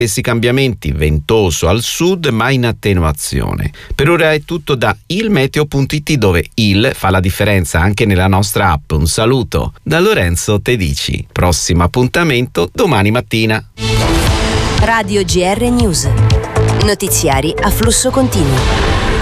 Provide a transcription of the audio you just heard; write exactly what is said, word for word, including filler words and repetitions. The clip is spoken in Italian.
Stessi cambiamenti, ventoso al sud ma in attenuazione. Per ora è tutto da ilmeteo punto it, dove il fa la differenza anche nella nostra app. Un saluto da Lorenzo Tedici. Prossimo appuntamento domani mattina. Radio G R News. Notiziari a flusso continuo.